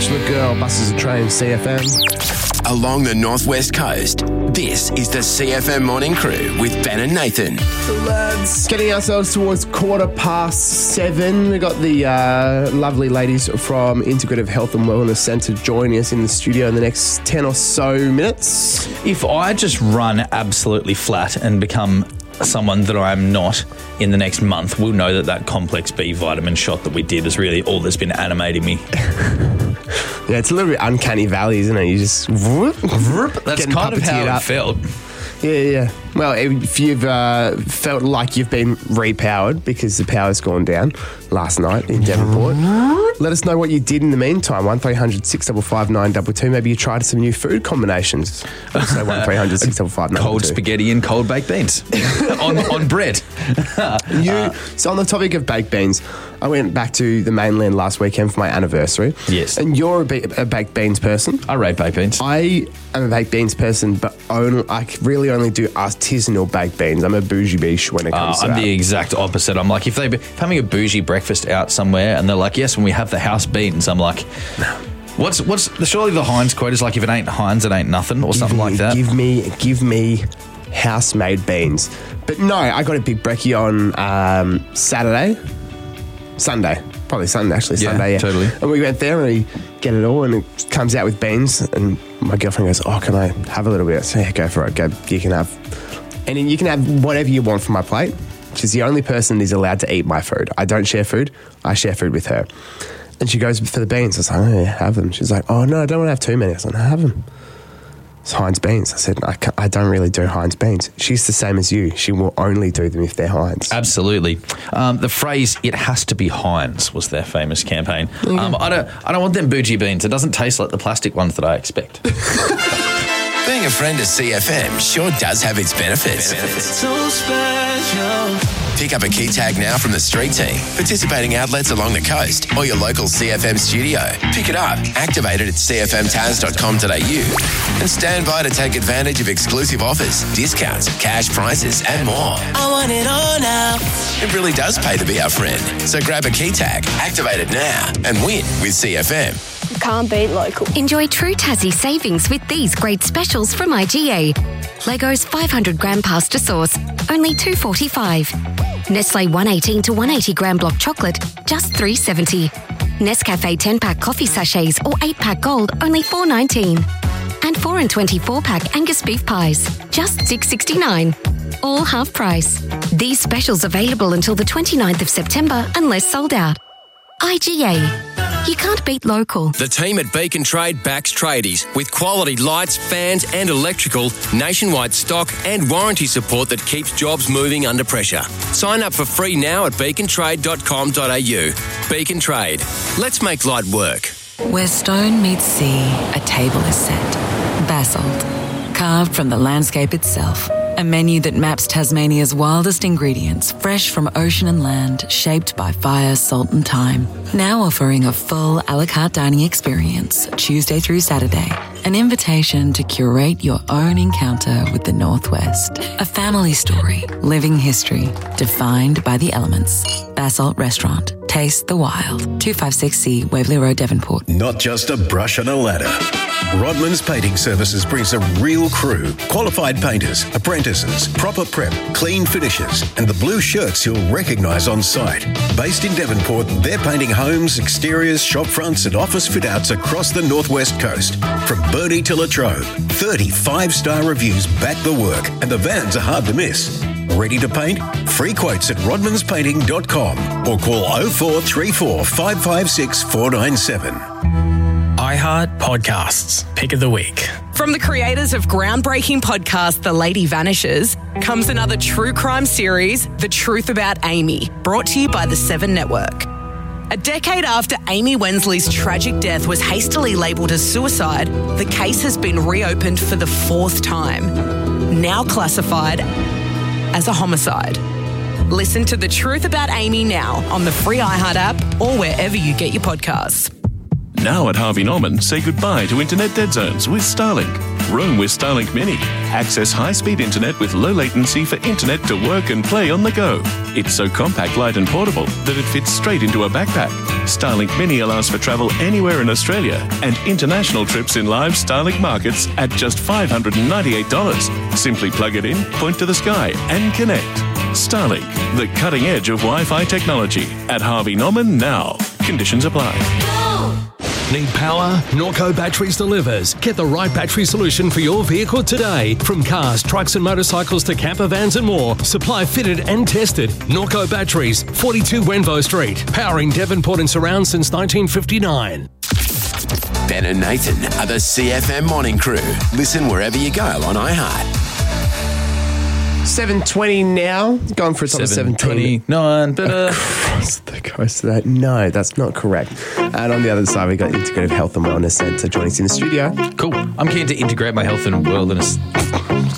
Bachelor Girl, Buses and Trains, CFM. Along the northwest coast, this is the CFM Morning Crew with Ben and Nathan. Lads, getting ourselves towards 7:15. We've got the lovely ladies from Integrative Health and Wellness Centre joining us in the studio in the next 10 or so minutes. If I just run absolutely flat and become someone that I am not in the next month, we'll know that Complex B vitamin shot that we did is really all that's been animating me. Yeah, it's a little bit uncanny valley, isn't it? You just... That's kind of how it felt. Yeah. Well, if you've felt like you've been repowered because the power's gone down last night in Devonport, let us know what you did in the meantime. 1300 655 922. Maybe you tried some new food combinations. Also 1300 655 922. Cold spaghetti and cold baked beans on bread. So on the topic of baked beans, I went back to the mainland last weekend for my anniversary. Yes. And you're a baked beans person. I rate baked beans. I am a baked beans person, but I really only do artisanal baked beans. I'm a bougie biche when it comes to that. I'm the exact opposite. I'm like, if they're having a bougie breakfast out somewhere and they're like, yes, when we have the house beans, I'm like, no. Surely the Heinz quote is like, if it ain't Heinz, it ain't nothing, or something like that. Give me house-made beans. But no, I got a big brekkie on Sunday, actually. Yeah, Sunday, yeah. Totally. And we went there and we get it all and it comes out with beans and my girlfriend goes, oh, can I have a little bit? I say, yeah, go for it. Go, you can have... And then you can have whatever you want from my plate. She's the only person who's allowed to eat my food. I don't share food. I share food with her. And she goes for the beans. I was like, oh, yeah, have them. She's like, oh, no, I don't want to have too many. I was like, no, have them. It's Heinz beans. I said, I don't really do Heinz beans. She's the same as you. She will only do them if they're Heinz. Absolutely. The phrase, it has to be Heinz, was their famous campaign. I don't want them bougie beans. It doesn't taste like the plastic ones that I expect. Being a friend of CFM sure does have its benefits. So special. Pick up a key tag now from the street team, participating outlets along the coast or your local CFM studio. Pick it up, activate it at cfmtaz.com.au and stand by to take advantage of exclusive offers, discounts, cash prizes and more. I want it all now. It really does pay to be our friend. So grab a key tag, activate it now and win with CFM. Can't beat local. Enjoy true Tassie savings with these great specials from IGA. Leggo's 500 gram pasta sauce, only $2.45. Nestle 118 to 180 gram block chocolate, just $3.70. Nescafe 10-pack coffee sachets or 8-pack gold, only $4.19. And 4 and 24-pack Angus beef pies, just $6.69. All half price. These specials available until the 29th of September unless sold out. IGA. You can't beat local. The team at Beacon Trade backs tradies with quality lights, fans and electrical, nationwide stock and warranty support that keeps jobs moving under pressure. Sign up for free now at beacontrade.com.au. Beacon Trade. Let's make light work. Where stone meets sea, a table is set. Basalt, carved from the landscape itself. A menu that maps Tasmania's wildest ingredients, fresh from ocean and land, shaped by fire, salt and time. Now offering a full a la carte dining experience, Tuesday through Saturday. An invitation to curate your own encounter with the Northwest. A family story, living history, defined by the elements. Basalt Restaurant. Taste the wild. 256C Waverley Road, Devonport. Not just a brush and a ladder. Rodman's Painting Services brings a real crew, qualified painters, apprentices, proper prep, clean finishes, and the blue shirts you'll recognise on site. Based in Devonport, they're painting homes, exteriors, shop fronts and office fit-outs across the northwest coast. From Burnie to Latrobe, 30 5-star reviews back the work, and the vans are hard to miss. Ready to paint? Free quotes at rodmanspainting.com or call 0434 556 497. iHeart Podcasts, Pick of the Week. From the creators of groundbreaking podcast The Lady Vanishes comes another true crime series, The Truth About Amy, brought to you by the 7 Network. A decade after Amy Wensley's tragic death was hastily labelled as suicide, the case has been reopened for the 4th time, now classified as a homicide. Listen to The Truth About Amy now on the free iHeart app or wherever you get your podcasts. Now at Harvey Norman, say goodbye to internet dead zones with Starlink. Roam with Starlink Mini. Access high-speed internet with low latency for internet to work and play on the go. It's so compact, light and portable that it fits straight into a backpack. Starlink Mini allows for travel anywhere in Australia and international trips in live Starlink markets at just $598. Simply plug it in, point to the sky and connect. Starlink, the cutting edge of Wi-Fi technology. At Harvey Norman now. Conditions apply. Need power? Norco Batteries delivers. Get the right battery solution for your vehicle today. From cars, trucks and motorcycles to camper vans and more. Supply fitted and tested. Norco Batteries, 42 Wenvo Street. Powering Devonport and surround since 1959. Ben and Nathan are the CFM Morning Crew. Listen wherever you go on iHeart. 7:20 now. Going for a top of 17. 7:29, but across the coast of that. No, that's not correct. And on the other side, we got Integrative Health and Wellness Centre joining us in the studio. Cool. I'm keen to integrate my health and wellness